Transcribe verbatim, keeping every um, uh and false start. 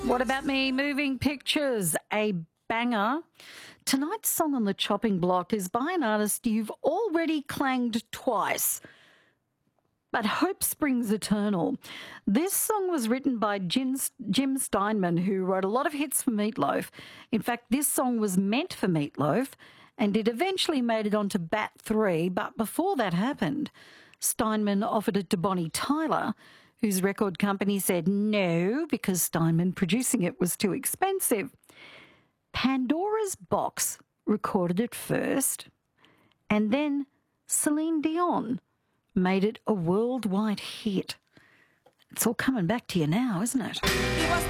What About Me? Moving Pictures, a banger. Tonight's song on the chopping block is by an artist you've already clanged twice, but Hope Springs Eternal. This song was written by Jim, Jim Steinman, who wrote a lot of hits for Meatloaf. In fact, this song was meant for Meatloaf, and it eventually made it onto Bat three, but before that happened, Steinman offered it to Bonnie Tyler, whose record company said no because Steinman producing it was too expensive. Pandora's Box recorded it first, and then Celine Dion made it a worldwide hit. It's all coming back to you now, isn't it? He was